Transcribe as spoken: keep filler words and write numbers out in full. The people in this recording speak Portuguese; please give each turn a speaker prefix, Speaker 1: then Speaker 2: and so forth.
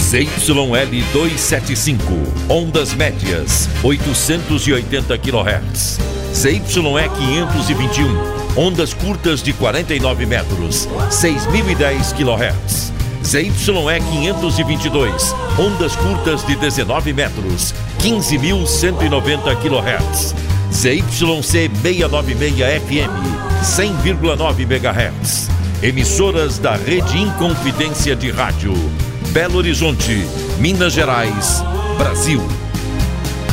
Speaker 1: Z Y L duzentos e setenta e cinco, ondas médias, oitocentos e oitenta quilohertz. Z Y E quinhentos e vinte e um, ondas curtas de quarenta e nove metros, seis mil e dez quilohertz. Z Y E quinhentos e vinte e dois, ondas curtas de dezenove metros, quinze mil cento e noventa quilohertz. Z Y C seiscentos e noventa e seis F M, cem vírgula nove megahertz. Emissoras da Rede Inconfidência de Rádio. Belo Horizonte, Minas Gerais, Brasil.